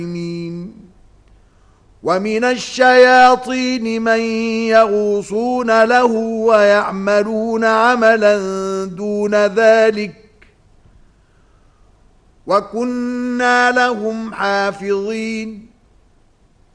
ومن الشياطين من يغوصون له ويعملون عملا دون ذلك وكنا لهم حافظين